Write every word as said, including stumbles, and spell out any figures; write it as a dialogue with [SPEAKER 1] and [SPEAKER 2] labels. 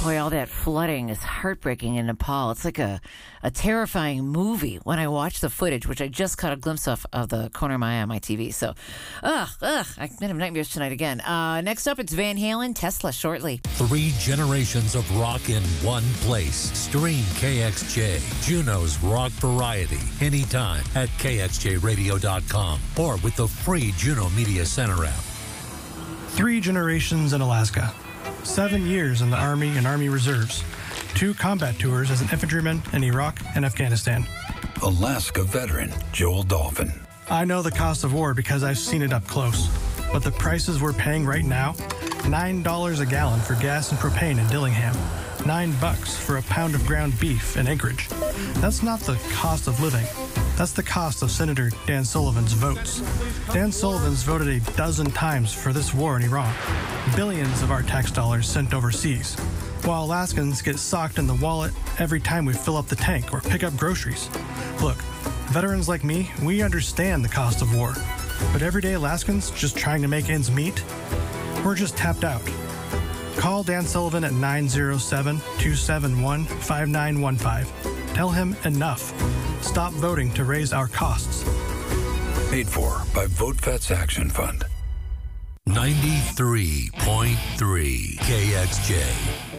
[SPEAKER 1] Boy, all that flooding is heartbreaking in Nepal. It's like a, a terrifying movie when I watch the footage, which I just caught a glimpse of of the corner of my eye on my T V. So, ugh, ugh, I'm going to have nightmares tonight again. Uh, next up, it's Van Halen, Tesla, shortly.
[SPEAKER 2] Three generations of rock in one place. Stream K X J, Juneau's rock variety, anytime at K X J radio dot com or with the free Juneau Media Center app.
[SPEAKER 3] Three generations in Alaska. Seven years in the Army and Army Reserves. Two combat tours as an infantryman in Iraq and Afghanistan.
[SPEAKER 4] Alaska veteran Joel Dolphin.
[SPEAKER 3] I know the cost of war because I've seen it up close. But the prices we're paying right now, nine dollars a gallon for gas and propane in Dillingham. Nine bucks for a pound of ground beef in Anchorage. That's not the cost of living. That's the cost of Senator Dan Sullivan's votes. Dan Sullivan's voted a dozen times for this war in Iran. Billions of our tax dollars sent overseas. While Alaskans get socked in the wallet every time we fill up the tank or pick up groceries. Look, veterans like me, we understand the cost of war. But everyday Alaskans just trying to make ends meet, we're just tapped out. Call Dan Sullivan at nine oh seven, two seven one, five nine one five. Tell him enough. Stop voting to raise our costs.
[SPEAKER 4] Paid for by VoteVets Action Fund.
[SPEAKER 2] ninety-three point three K X J.